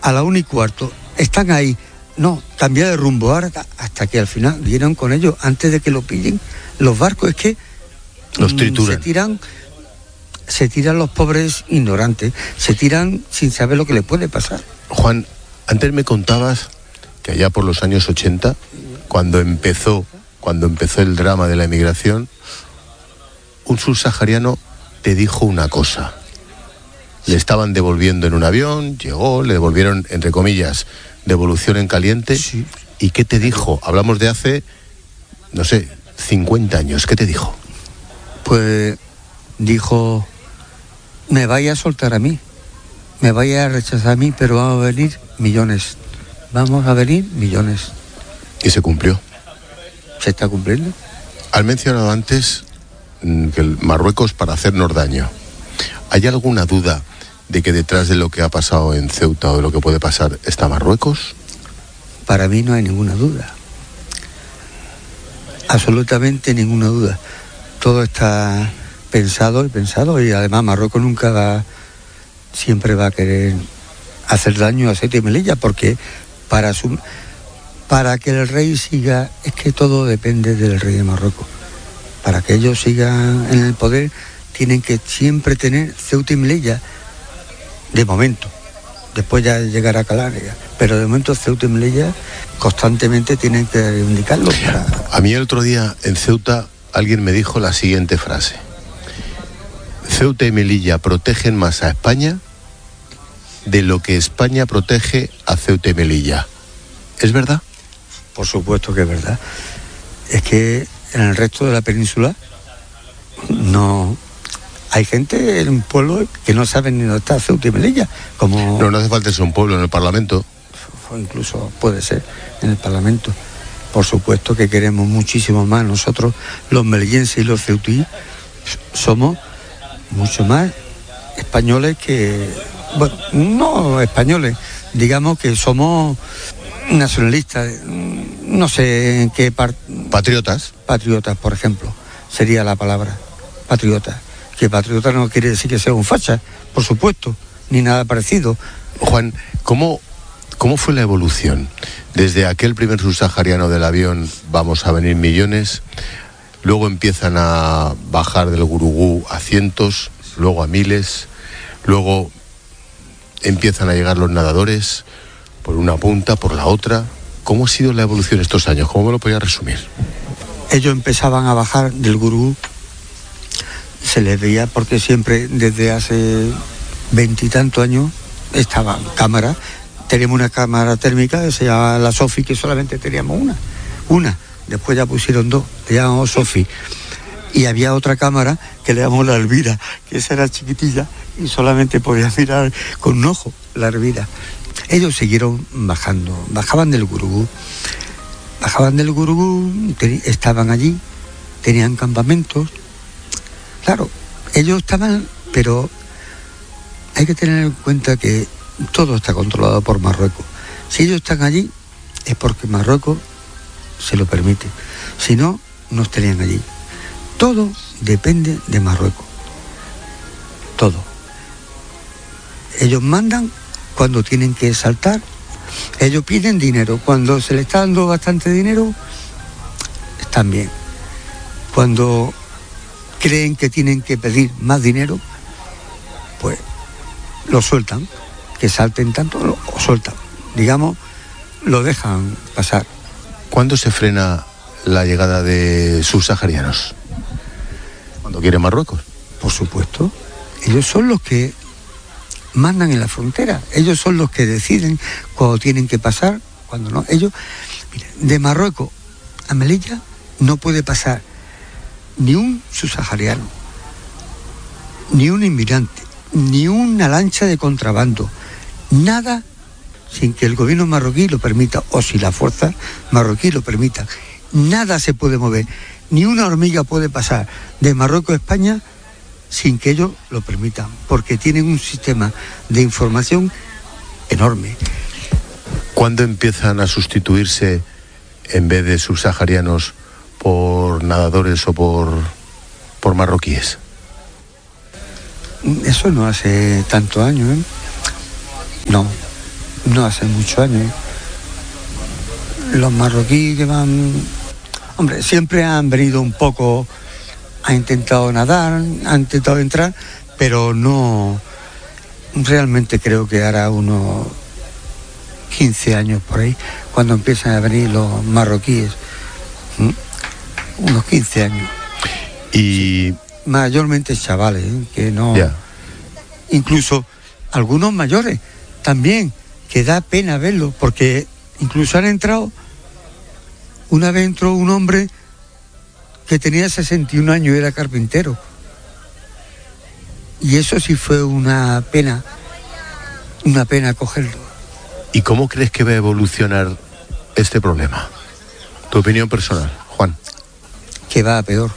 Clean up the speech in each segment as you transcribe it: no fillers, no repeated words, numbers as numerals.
a la 1:15, están ahí, no, cambia de rumbo ahora, hasta que al final dieron con ellos, antes de que lo pillen, los barcos, es que los trituran. Se tiran los pobres ignorantes, se tiran sin saber lo que les puede pasar. Juan, antes me contabas que allá por los años 80, cuando empezó el drama de la emigración, un subsahariano te dijo una cosa. Le estaban devolviendo en un avión, llegó, le devolvieron, entre comillas, devolución en caliente. Sí. ¿Y qué te dijo? Hablamos de hace, 50 años. ¿Qué te dijo? Pues dijo, me vaya a soltar a mí, me vaya a rechazar a mí, pero vamos a venir millones. Y se cumplió. Se está cumpliendo. Has mencionado antes que el Marruecos para hacernos daño. ¿Hay alguna duda de que detrás de lo que ha pasado en Ceuta o de lo que puede pasar está Marruecos? Para mí no hay ninguna duda. Absolutamente ninguna duda. Todo está pensado, y además Marruecos siempre va a querer hacer daño a Ceuta y Melilla, porque para que el rey siga, es que todo depende del rey de Marruecos. Para que ellos sigan en el poder, tienen que siempre tener Ceuta y Melilla, de momento. Después ya llegará a Canarias, pero de momento Ceuta y Melilla constantemente tienen que reivindicarlo. A mí el otro día en Ceuta alguien me dijo la siguiente frase: Ceuta y Melilla protegen más a España de lo que España protege a Ceuta y Melilla. ¿Es verdad? Por supuesto que es verdad. Es que en el resto de la península no hay gente en un pueblo que no sabe ni dónde está Ceuta y Melilla. No hace falta ser un pueblo en el Parlamento. O incluso puede ser en el Parlamento. Por supuesto que queremos muchísimo más. Nosotros, los melillenses y los ceutíes, somos mucho más españoles que... Bueno, no españoles, digamos que somos nacionalistas, no sé en qué parte... Patriotas, por ejemplo, sería la palabra, patriota. Que patriota no quiere decir que sea un facha, por supuesto, ni nada parecido. Juan, ¿cómo fue la evolución? Desde aquel primer subsahariano del avión, vamos a venir millones, luego empiezan a bajar del Gurugú a cientos, luego a miles, luego empiezan a llegar los nadadores, por una punta, por la otra. ¿Cómo ha sido la evolución estos años? ¿Cómo me lo podía resumir? Ellos empezaban a bajar del Gurugú, se les veía porque siempre, desde hace 20 y tantos años, estaban cámaras. Teníamos una cámara térmica que se llamaba la Sofi, que solamente teníamos una. Después ya pusieron dos, le llamamos Sofi. Y había otra cámara que le llamamos la Elvira, que esa era chiquitilla y solamente podía mirar con un ojo la Elvira. Ellos siguieron bajando, bajaban del Gurugú, estaban allí, tenían campamentos. Claro, ellos estaban, pero hay que tener en cuenta que todo está controlado por Marruecos. Si ellos están allí, es porque Marruecos se lo permite. Si no, no estarían allí. Todo depende de Marruecos. Todo. Ellos mandan cuando tienen que saltar. Ellos piden dinero. Cuando se les está dando bastante dinero, están bien. Cuando creen que tienen que pedir más dinero, pues lo sueltan. Que salten tanto, lo sueltan. Digamos, lo dejan pasar. ¿Cuándo se frena la llegada de subsaharianos? ¿Cuando quiere Marruecos? Por supuesto. Ellos son los que mandan en la frontera. Ellos son los que deciden cuando tienen que pasar, cuando no. Ellos, mira, de Marruecos a Melilla no puede pasar ni un subsahariano, ni un inmigrante, ni una lancha de contrabando, nada sin que el gobierno marroquí lo permita, o si la fuerza marroquí lo permita. Nada se puede mover, ni una hormiga puede pasar de Marruecos a España sin que ellos lo permitan, porque tienen un sistema de información enorme. ¿Cuándo empiezan a sustituirse, en vez de subsaharianos, por nadadores o por marroquíes? Eso no hace tantos años, ¿eh? No no hace muchos años. Los marroquíes que van, hombre, siempre han venido un poco, han intentado nadar, han intentado entrar, pero no, realmente creo que hará unos 15 años por ahí, cuando empiezan a venir los marroquíes. Unos 15 años. Y mayormente chavales, que no... Ya. Incluso algunos mayores también, que da pena verlo, porque incluso han entrado, una vez entró un hombre que tenía 61 años y era carpintero. Y eso sí fue una pena cogerlo. ¿Y cómo crees que va a evolucionar este problema? Tu opinión personal, Juan. Que va a peor.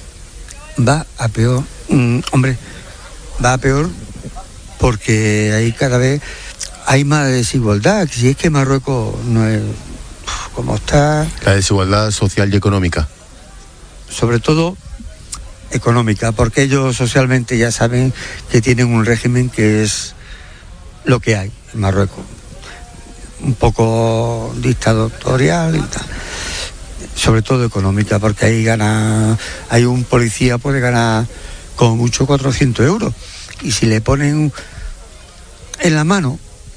Va a peor. Hombre, va a peor porque ahí cada vez hay más desigualdad. Si es que Marruecos no es como está... La desigualdad social y económica. Sobre todo económica, porque ellos socialmente ya saben que tienen un régimen que es lo que hay en Marruecos. Un poco dictatorial y tal. Sobre todo económica, porque ahí hay un policía puede ganar como mucho 400 euros. Y si le ponen en la mano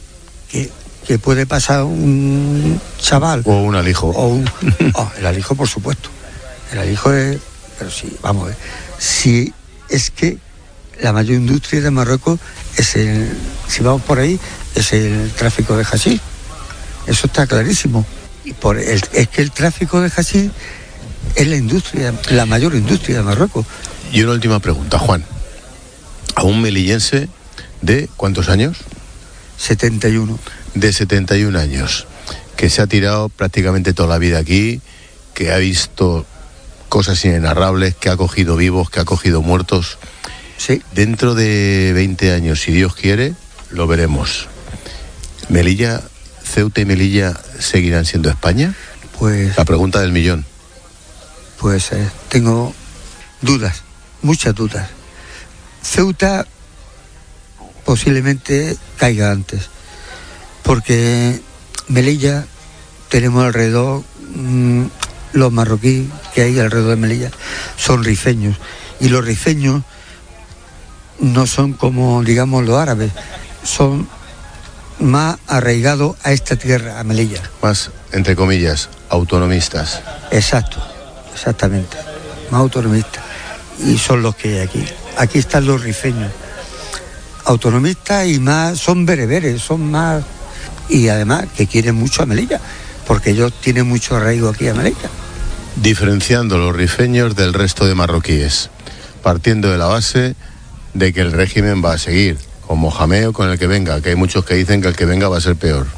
que puede pasar un chaval... O un alijo. El alijo, por supuesto. El alijo es... Pero sí, vamos a ver. Si es que la mayor industria de Marruecos si vamos por ahí, es el tráfico de hachís. Eso está clarísimo. Y es que el tráfico de hachís es la mayor industria de Marruecos. Y una última pregunta, Juan. A un melillense de ¿cuántos años? 71. De 71 años, que se ha tirado prácticamente toda la vida aquí, que ha visto cosas inenarrables, que ha cogido vivos, que ha cogido muertos. Sí. Dentro de 20 años, si Dios quiere, lo veremos. Melilla, Ceuta y Melilla seguirán siendo España. Pues... La pregunta del millón. Pues tengo dudas, muchas dudas. Ceuta posiblemente caiga antes, porque Melilla tenemos alrededor, los marroquíes que hay alrededor de Melilla son rifeños, y los rifeños no son como, digamos, los árabes, son más arraigados a esta tierra, a Melilla. Más, entre comillas, autonomistas. Exactamente, más autonomistas, y son los que hay aquí. Aquí están los rifeños, autonomistas, y más, son bereberes, son más, y además que quieren mucho a Melilla, porque ellos tienen mucho arraigo aquí a Melilla. Diferenciando los rifeños del resto de marroquíes, partiendo de la base de que el régimen va a seguir, con Mohamed o con el que venga, que hay muchos que dicen que el que venga va a ser peor.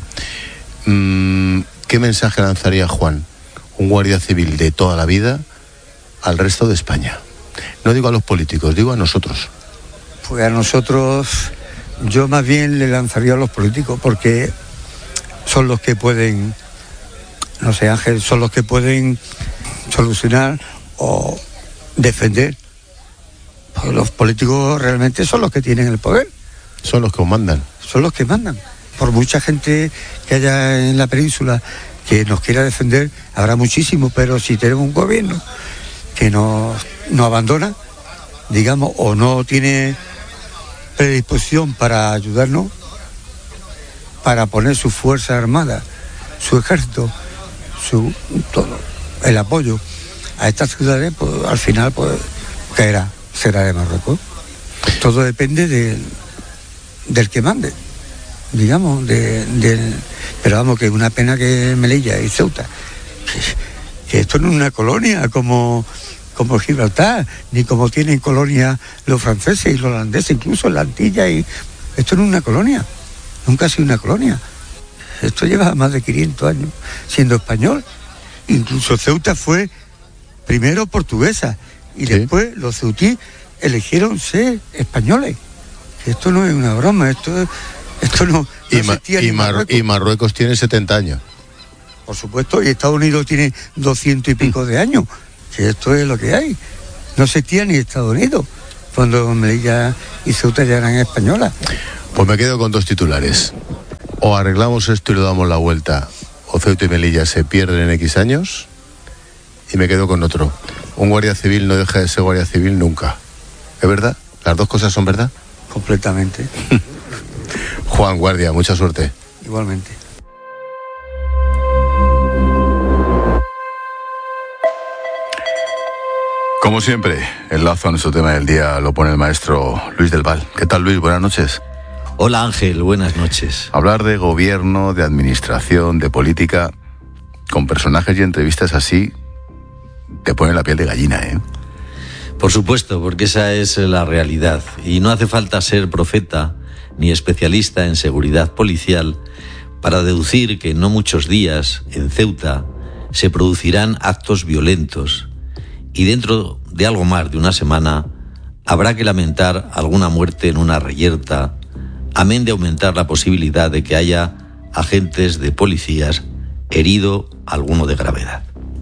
¿Qué mensaje lanzaría Juan, un guardia civil de toda la vida, al resto de España? No digo a los políticos, digo a nosotros. Pues a nosotros, yo más bien le lanzaría a los políticos, porque son los que pueden, no sé, Ángel, son los que pueden solucionar o defender. Pues los políticos realmente son los que tienen el poder. Son los que os mandan. Son los que mandan. Por mucha gente que haya en la península que nos quiera defender, habrá muchísimo, pero si tenemos un gobierno que nos abandona, digamos, o no tiene predisposición para ayudarnos, para poner su fuerza armada, su ejército, todo el apoyo a estas ciudades, pues al final pues será de Marruecos. Todo depende del que mande, digamos, pero vamos, que es una pena que Melilla y Ceuta, que esto no es una colonia como Gibraltar, ni como tienen colonia los franceses y los holandeses, incluso en la Antilla, y esto no es una colonia, nunca ha sido una colonia. Esto lleva más de 500 años siendo español. Incluso Ceuta fue primero portuguesa y sí. Después los ceutíes eligieron ser españoles. Esto no es una broma, esto no existía en Marruecos. Y Marruecos tiene 70 años. Por supuesto, y Estados Unidos tiene 200 y pico de años. Que esto es lo que hay. No existía ni Estados Unidos cuando Melilla y Ceuta ya eran españolas. Pues me quedo con dos titulares. o arreglamos esto y le damos la vuelta, o Ceuta y Melilla se pierden en X años, y me quedo con otro. Un guardia civil no deja de ser guardia civil nunca. ¿Es verdad? ¿Las dos cosas son verdad? Completamente. Juan Guardia, mucha suerte. Igualmente. Como siempre, el lazo a nuestro tema del día lo pone el maestro Luis del Val. ¿Qué tal, Luis? Buenas noches. Hola, Ángel. Buenas noches. Hablar de gobierno, de administración, de política, con personajes y entrevistas así, te pone la piel de gallina, ¿eh? Por supuesto, porque esa es la realidad. Y no hace falta ser profeta ni especialista en seguridad policial para deducir que en no muchos días, en Ceuta, se producirán actos violentos. Y dentro de algo más de una semana habrá que lamentar alguna muerte en una reyerta, amén de aumentar la posibilidad de que haya agentes de policías herido alguno de gravedad.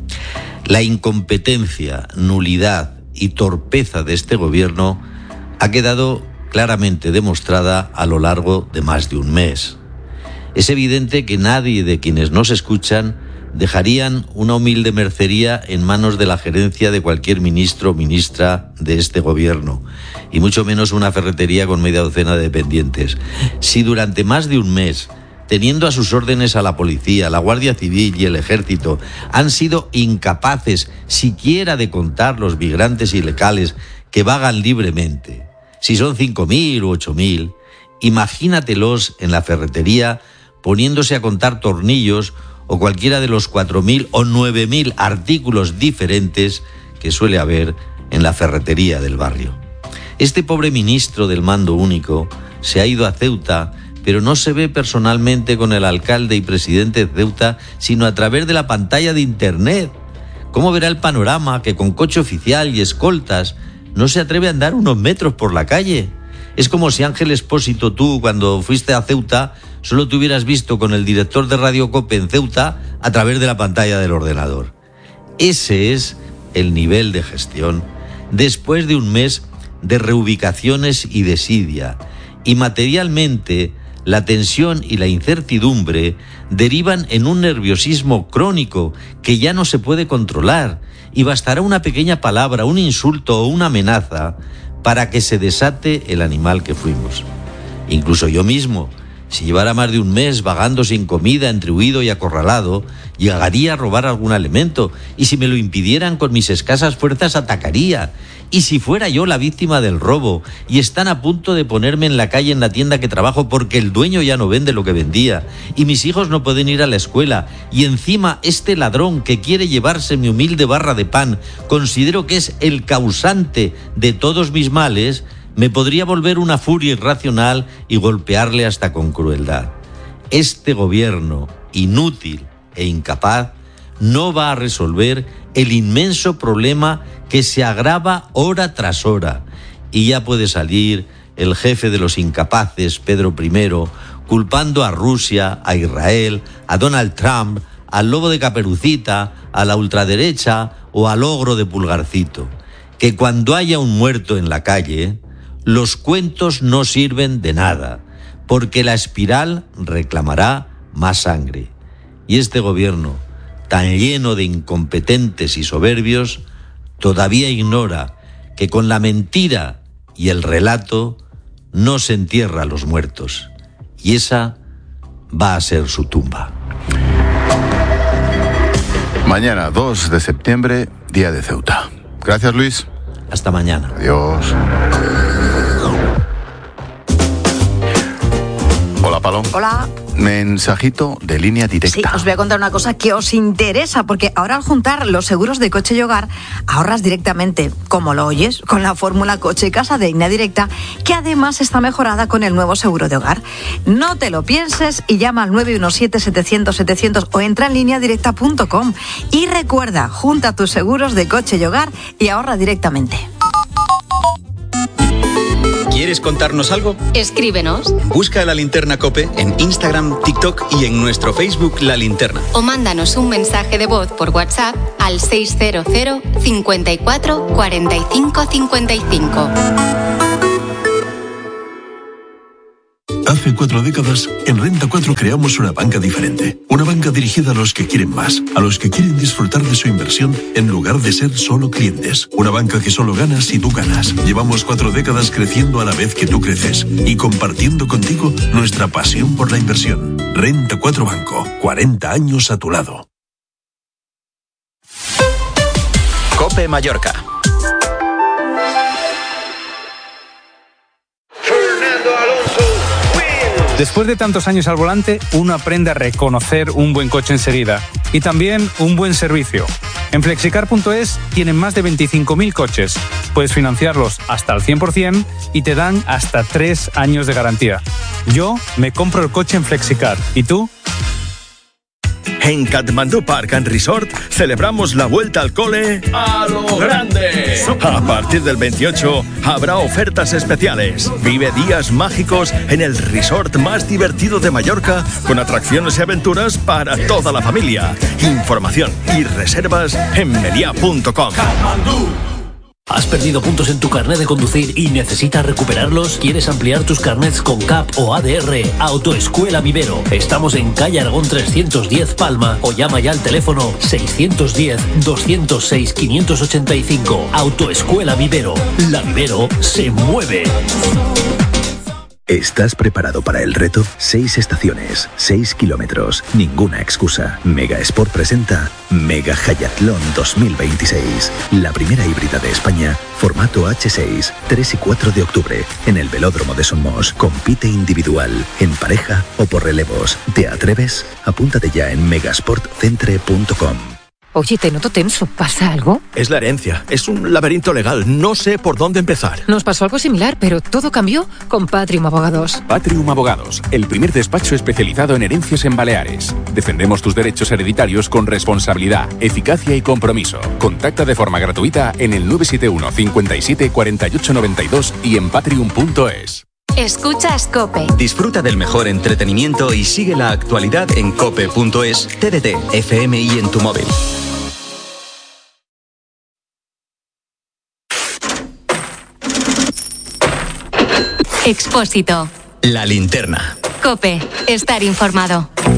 La incompetencia, nulidad y torpeza de este gobierno ha quedado claramente demostrada a lo largo de más de un mes. Es evidente que nadie de quienes nos escuchan dejarían una humilde mercería en manos de la gerencia de cualquier ministro o ministra de este gobierno, y mucho menos una ferretería con media docena de dependientes. Si durante más de un mes, teniendo a sus órdenes a la policía, la Guardia Civil y el Ejército, han sido incapaces siquiera de contar los migrantes ilegales que vagan libremente, si son 5.000 u 8.000, imagínatelos en la ferretería poniéndose a contar tornillos o cualquiera de los 4.000 o 9.000 artículos diferentes que suele haber en la ferretería del barrio. Este pobre ministro del mando único se ha ido a Ceuta, pero no se ve personalmente con el alcalde y presidente de Ceuta, sino a través de la pantalla de internet. ¿Cómo verá el panorama que con coche oficial y escoltas no se atreve a andar unos metros por la calle? Es como si Ángel Expósito, tú, cuando fuiste a Ceuta, solo te hubieras visto con el director de Radio Cope en Ceuta a través de la pantalla del ordenador. Ese es el nivel de gestión después de un mes de reubicaciones y desidia. Y materialmente, la tensión y la incertidumbre derivan en un nerviosismo crónico que ya no se puede controlar, y bastará una pequeña palabra, un insulto o una amenaza para que se desate el animal que fuimos. Incluso yo mismo, si llevara más de un mes vagando sin comida, entre huido y acorralado, llegaría a robar algún alimento, y si me lo impidieran con mis escasas fuerzas atacaría. Y si fuera yo la víctima del robo y están a punto de ponerme en la calle en la tienda que trabajo porque el dueño ya no vende lo que vendía y mis hijos no pueden ir a la escuela, y encima este ladrón que quiere llevarse mi humilde barra de pan considero que es el causante de todos mis males, me podría volver una furia irracional y golpearle hasta con crueldad. Este gobierno, inútil e incapaz, no va a resolver el inmenso problema que se agrava hora tras hora. Y ya puede salir el jefe de los incapaces, Pedro I, culpando a Rusia, a Israel, a Donald Trump, al lobo de Caperucita, a la ultraderecha o al ogro de Pulgarcito. Que cuando haya un muerto en la calle, los cuentos no sirven de nada, porque la espiral reclamará más sangre. Y este gobierno, tan lleno de incompetentes y soberbios, todavía ignora que con la mentira y el relato no se entierra a los muertos. Y esa va a ser su tumba. Mañana, 2 de septiembre, día de Ceuta. Gracias, Luis. Hasta mañana. Adiós. Hola, Palom. Hola. Mensajito de línea directa. Sí, os voy a contar una cosa que os interesa, porque ahora al juntar los seguros de coche y hogar, ahorras directamente, como lo oyes, con la fórmula coche y casa de Línea Directa, que además está mejorada con el nuevo seguro de hogar. No te lo pienses y llama al 917-700-700 o entra en lineadirecta.com. Y recuerda, junta tus seguros de coche y hogar y ahorra directamente. ¿Quieres contarnos algo? Escríbenos. Busca La Linterna COPE en Instagram, TikTok y en nuestro Facebook La Linterna. O mándanos un mensaje de voz por WhatsApp al 600 54 45 55. Hace 4 décadas, en Renta 4 creamos una banca diferente. Una banca dirigida a los que quieren más, a los que quieren disfrutar de su inversión en lugar de ser solo clientes. Una banca que solo gana si tú ganas. Llevamos 4 décadas creciendo a la vez que tú creces y compartiendo contigo nuestra pasión por la inversión. Renta 4 Banco, 40 años a tu lado. COPE Mallorca. Después de tantos años al volante, uno aprende a reconocer un buen coche enseguida y también un buen servicio. En Flexicar.es tienen más de 25.000 coches. Puedes financiarlos hasta el 100% y te dan hasta 3 años de garantía. Yo me compro el coche en Flexicar. ¿Y tú? En Katmandú Park and Resort celebramos la vuelta al cole a lo grande. A partir del 28 habrá ofertas especiales. Vive días mágicos en el resort más divertido de Mallorca con atracciones y aventuras para toda la familia. Información y reservas en melia.com. ¿Has perdido puntos en tu carnet de conducir y necesitas recuperarlos? ¿Quieres ampliar tus carnets con CAP o ADR? Autoescuela Vivero. Estamos en calle Aragón 310 Palma o llama ya al teléfono 610-206-585. Autoescuela Vivero. La Vivero se mueve. ¿Estás preparado para el reto? 6 estaciones, 6 kilómetros, ninguna excusa. Mega Sport presenta Mega Hayatlón 2026. La primera híbrida de España, formato H6, 3 y 4 de octubre, en el Velódromo de Somos. Compite individual, en pareja o por relevos. ¿Te atreves? Apúntate ya en megasportcentre.com. Oye, te noto tenso. ¿Pasa algo? Es la herencia. Es un laberinto legal. No sé por dónde empezar. Nos pasó algo similar, pero todo cambió con Patrium Abogados. Patrium Abogados, el primer despacho especializado en herencias en Baleares. Defendemos tus derechos hereditarios con responsabilidad, eficacia y compromiso. Contacta de forma gratuita en el 971 57 48 92 y en patrium.es. Escuchas COPE. Disfruta del mejor entretenimiento y sigue la actualidad en cope.es, TDT, FM y en tu móvil. Expósito. La linterna. COPE. Estar informado.